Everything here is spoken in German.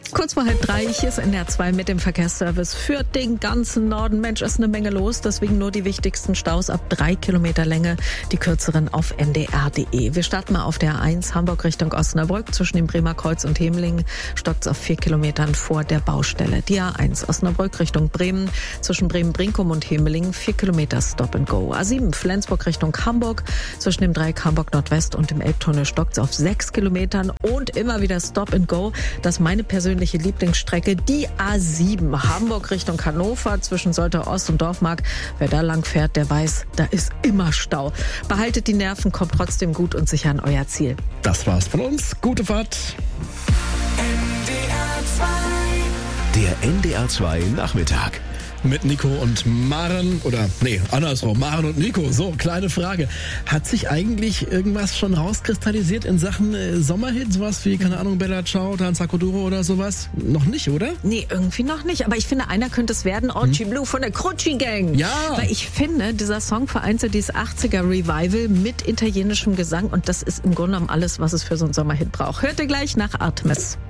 Kurz vor 2:30, hier ist NDR 2 mit dem Verkehrsservice für den ganzen Norden. Mensch, ist eine Menge los, deswegen nur die wichtigsten Staus ab 3 Kilometer Länge, die kürzeren auf ndr.de. Wir starten mal auf der A1 Hamburg Richtung Osnabrück. Zwischen dem Bremer Kreuz und Hemlingen stockt es auf 4 Kilometern vor der Baustelle. Die A1 Osnabrück Richtung Bremen, zwischen Bremen-Brinkum und Hemlingen 4 Kilometer Stop and Go. A7 Flensburg Richtung Hamburg, zwischen dem Dreieck Hamburg Nordwest und dem Elbtunnel stockt es auf 6 Kilometern und immer wieder Stop and Go. Das ist meine persönliche Lieblingsstrecke, die A7 Hamburg Richtung Hannover zwischen Soltau Ost und Dorfmark. Wer da lang fährt, der weiß, da ist immer Stau. Behaltet die Nerven, kommt trotzdem gut und sicher an euer Ziel. Das war's von uns. Gute Fahrt. Der NDR 2 Nachmittag. Mit Nico und Maren, andersrum, Maren und Nico. So, kleine Frage. Hat sich eigentlich irgendwas schon rauskristallisiert in Sachen Sommerhit? Sowas wie, keine Ahnung, Bella Ciao, Danza Kuduro oder sowas? Noch nicht, oder? Nee, irgendwie noch nicht. Aber ich finde, einer könnte es werden. Orgy Blue von der Crucci Gang. Ja. Weil ich finde, dieser Song vereint so dieses 80er Revival mit italienischem Gesang. Und das ist im Grunde genommen alles, was es für so einen Sommerhit braucht. Hört ihr gleich nach Artemis.